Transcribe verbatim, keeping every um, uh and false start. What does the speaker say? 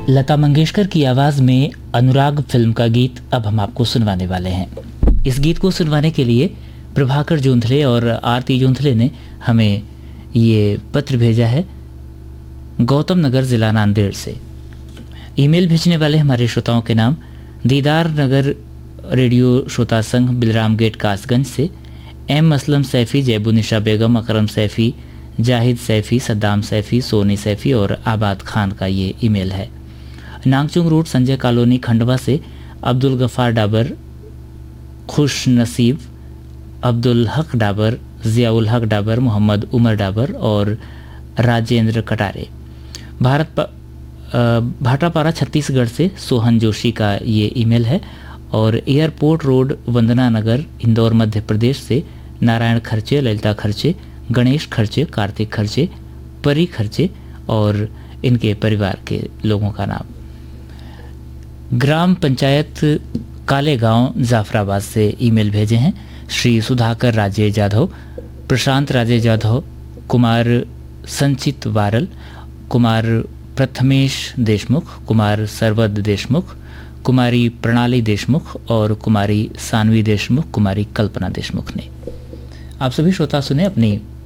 लता मंगेशकर की आवाज़ में अनुराग फिल्म का गीत अब हम आपको सुनवाने वाले हैं। इस गीत को सुनवाने के लिए प्रभाकर जोंधले और आरती जोंधले ने हमें ये पत्र भेजा है गौतम नगर ज़िला नांदेड़ से। ईमेल भेजने वाले हमारे श्रोताओं के नाम दीदार नगर रेडियो श्रोता संघ बिलराम गेट कासगंज से एम असलम सैफ़ी, जयबुनिशा बेगम, अकरम सैफ़ी, जाहिद सैफ़ी, सद्दाम सैफ़ी, सोनी सैफ़ी और आबाद खान का ये ईमेल है। नागचुंग रोड संजय कॉलोनी खंडवा से अब्दुल गफ़ार डाबर, खुश नसीब, अब्दुल हक डाबर, ज़ियाउल हक डाबर, मोहम्मद उमर डाबर और राजेंद्र कटारे। भारत भाटापारा छत्तीसगढ़ से सोहन जोशी का ये ईमेल है और एयरपोर्ट रोड वंदना नगर इंदौर मध्य प्रदेश से नारायण खर्चे, ललिता खर्चे, गणेश खर्चे, कार्तिक खर्चे, परी खर्चे और इनके परिवार के लोगों का नाम। ग्राम पंचायत कालेगांव जाफराबाद से ईमेल भेजे हैं श्री सुधाकर राजे जाधव, प्रशांत राजे जाधव, कुमार संचित वारल, कुमार प्रथमेश देशमुख, कुमार सरवद देशमुख, कुमारी प्रणाली देशमुख और कुमारी सानवी देशमुख, कुमारी कल्पना देशमुख ने। आप सभी श्रोता सुने अपनी